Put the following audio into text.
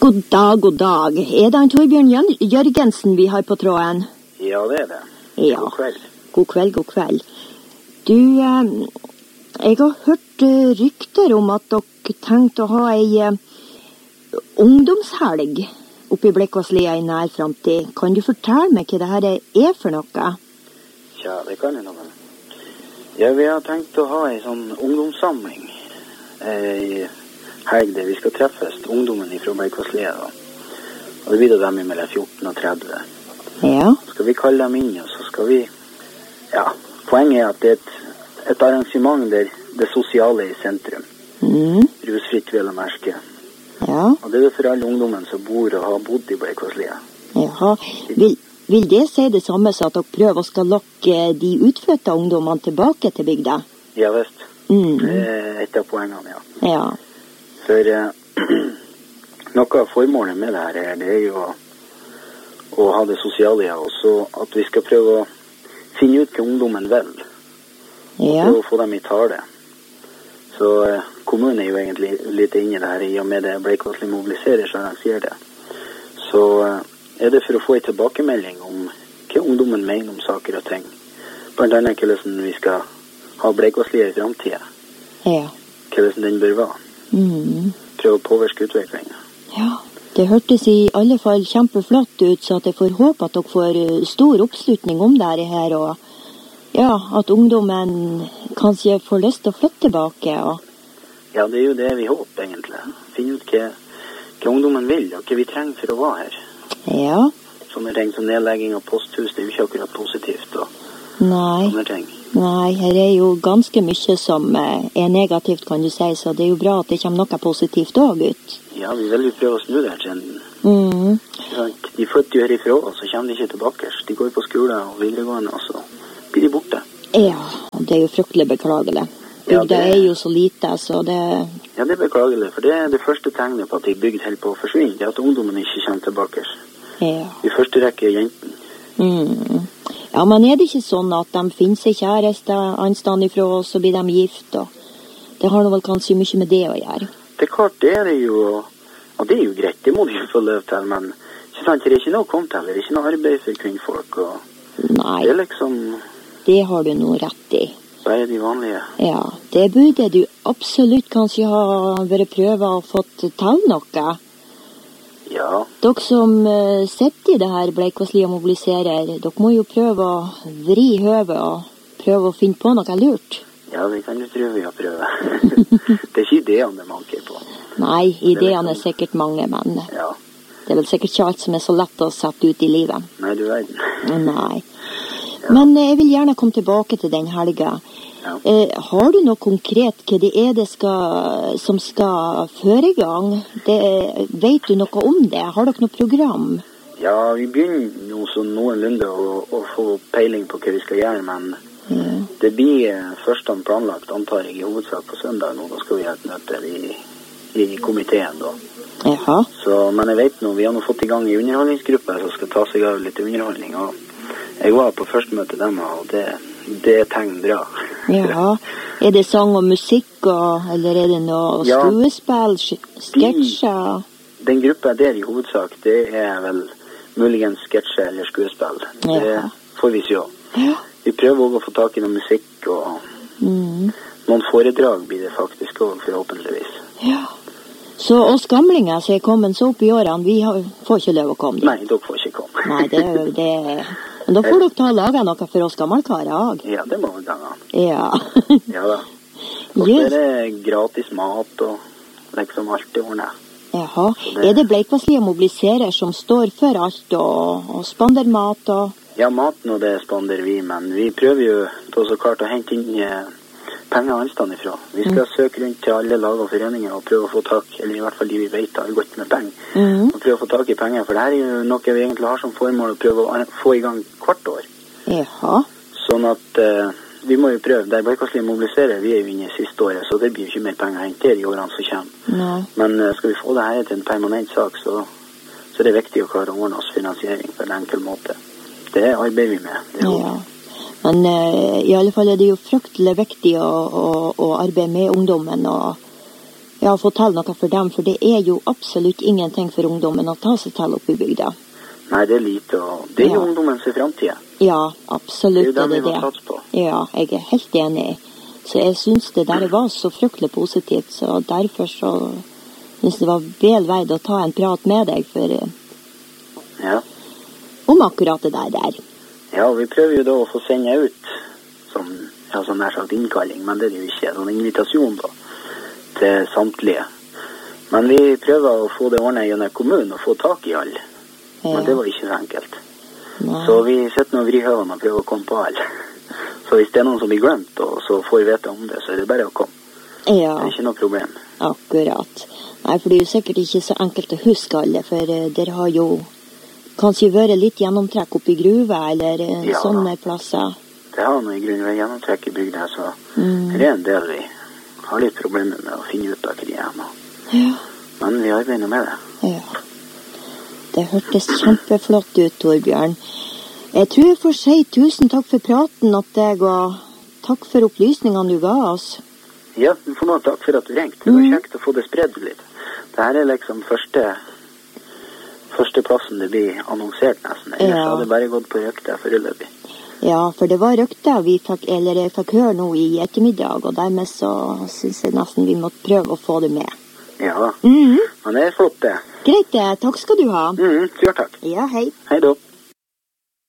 God dag, god dag. Er det en Torbjørn Jørgensen vi har på tråden? Ja, det er det. Ja. God kveld. God kveld, god kveld. Du, jeg har hørt rykter om at dere tenkte å ha ei ungdomshelg oppe i Blekkvasslia i nær fremtid. Kan du fortelle meg hva det her er for noe? Ja, det kan jeg noe. Ja, vi har tenkt å ha ei sånn ungdomssamling. Helg der vi skal treffes, ungdommen fra Blekkvasslia da. Og det blir da dem mellom 14 og 30. Ja. Så skal vi kalle dem inn, og så skal vi... Ja, poenget er at det er et arrangement der det sosiale er i sentrum. Rusfritt vil å merke. Ja. Og det er for alle ungdommen som bor og har bodd i Blekkvasslia. Jaha. Vil det si det samme som at dere prøver å skal lokke de utflyttede ungdommene tilbake til bygda? Ja, visst. Det er et av poengene, ja. Ja. For noe av formålet med det her det er jo å ha det sosiale, ja, og så at vi skal prøve å finne ut hva ungdommen vil. Ja. Prøve å få dem i tale. Så kommunen er jo egentlig litt inne i det her, i og med det Blekkvasslia mobiliserer, så arrangerer det. Så er det for å få en tilbakemelding om hva ungdommen mener om saker og ting. Blant annet hvordan vi skal ha Blekkvasslia i fremtiden. Ja. Hvordan den bør være. Prøve å påvirke utviklingen. Ja, det hørtes i alle fall kjempeflott ut, så at jeg får håpe at dere får stor oppslutning om det her, og ja, at ungdommen kanskje får lyst til å flytte tilbake. Og... Ja, det er jo det vi håper egentlig. Finne ut hva ungdommen vil, og hva vi trenger for å være her. Ja. Sånne ting som nedlegging av posthus, det er jo ikke akkurat positivt, og sånne ting. Nei, her er jo ganske mye som er negativt, kan du si, så det er jo bra at det kommer noe positivt også ut. Ja, vi vil jo prøve å snu det her trenden. De flytter jo herifra, og så kommer de ikke tilbake. De går på skole og videregående, og så blir de borte. Ja, det er jo fryktelig beklagelig. Bygda er jo så lite, så det... Ja, det er beklagelig, for det er det første tegnet på at de bygd helt på å forsvinne, det er at ungdommen ikke kommer tilbake. Ja. I første rekke er jenten. Ja, men er det ikke sånn at de finner seg kjærester anstand ifra, og så blir de gift, og det har vel kanskje mye med det å gjøre? Det er klart, det er jo, og det er jo greit, det må de jo få løp til, men ikke sant, det er ikke noe å komme til, det er ikke noe arbeid for kvinnfolk, og nei, det er liksom... Det har du noe rett i. Bare de vanlige. Ja, det burde du absolutt kanskje ha vært prøvet og fått til noe. Ja. Dere som sitter i det her Blekkvasslia mobiliserer, dere må jo prøve å vri høvet og prøve å finne på noe lurt. Ja, det kan jo prøve å prøve. Det er ikke ideene det manker på. Nei, ideene er sikkert mange, men ja. Det er vel sikkert ikke alt som er så lett å sette ut i livet. Nei, du vet. Nei. Ja. Men jeg vil gjerne komme tilbake til den helga. Ja. Har du noe konkret hva det er som skal føre i gang? Vet du noe om det? Har dere noe program? Ja, vi begynner nå sånn noenlunde å få peiling på hva vi skal gjøre, men det blir først planlagt, antar jeg, i hovedsak på søndag nå. Da skal vi ha et møte i komiteen da. Jaha. Så, men jeg vet nå, vi har nå fått i gang en underholdningsgruppe som skal ta seg av litt underholdning, og jeg var på første møte dem, og det tegner bra. Ja, er det sang og musikk, eller er det noe skuespill, sketsjer? Den gruppa der i hovedsak, det er vel muligens sketsjer eller skuespill. Det får vi se. Ja. Vi prøver også å få tak i noe musikk, og noen foredrag blir det faktisk også, forhåpentligvis. Ja. Så oss gamlinger som er kommet så opp i årene, vi får ikke lov å komme dit? Nei, dere får ikke komme. Nei, det men da får dere ta og lage noe for oss gammelkarer også. Ja, det må vi ta. Ja. Ja da. Og så er det gratis mat og liksom alt det ordner. Jaha. Er det Blekkvasslia mobiliserer som står for alt og spander mat og... Ja, maten og det spander vi, men vi prøver jo på så klart å hente inn penger anstand ifra. Vi skal søke rundt til alle lag og foreninger og prøve å få tak, eller i hvert fall de vi vet har godt med penger, og prøve å få tak i penger, for det her er jo noe vi egentlig har som formål å prøve å få i gang hvert år. Jaha. Sånn at vi må jo prøve, der Blekkvasslia mobiliserer, vi er jo inne i siste året, så det blir jo ikke mer penger hendt der i årene som kommer. Nei. Men skal vi få det her til en permanent sak, så er det viktig å klare å ordne oss finansiering på en enkel måte. Det arbeider vi med. Det ja. Men i alle fall er det jo fryktelig viktig å arbeide med ungdommen, og Ja, få til noe for dem, for det er jo absolutt ingenting for ungdommen å ta seg til oppe i bygda. Nei, det er lite, og det er jo ungdommens fremtid. Ja, absolutt. Det er jo dem vi må satse på. Ja, jeg er helt enig. Så jeg synes det der var så fryktelig positivt, så derfor så synes det var vel veid å ta en prat med deg for, om akkurat det der. Ja, vi prøver jo da å få sende ut som, sånn nær sagt innkalling, men det er jo ikke sånn invitasjon da, til samtlige. Men vi prøver å få det ordnet gjennom kommunen og få tak i alle. Men det var ikke så enkelt. Nei. Så vi setter noen vrihøvene og prøver å komme på alle. Så hvis det er noen som blir glemt, og så får vi vite om det, så er det bare å komme. Ja. Det er ikke noe problem. Akkurat. Nei, for det er jo sikkert ikke så enkelt å huske alle, for dere har jo kanskje vært litt gjennomtrekk opp i gruve, eller sånne plasser. Det har noe i grunnen vært gjennomtrekk i bygda, så det er en del vi har litt problemer med å finne ut av hva de er nå. Ja. Men vi arbeider med det. Ja. Det hørtes kjempeflott ut, Torbjørn. Jeg tror jeg får si 1000 takk for praten at deg, og takk for opplysningene du ga oss. Ja, du får noe takk for at du ringte. Det var kjekt å få det spredd litt. Dette er liksom første plassen det blir annonsert nesten. Ellers hadde det bare gått på rykte foreløpig. Ja, for det var rykte jeg fikk høre nå i ettermiddag, og dermed så synes jeg nesten vi måtte prøve å få det med. Ja, men det er flott det. Greit det, takk skal du ha. Tusen takk. Ja, hei. Hei da.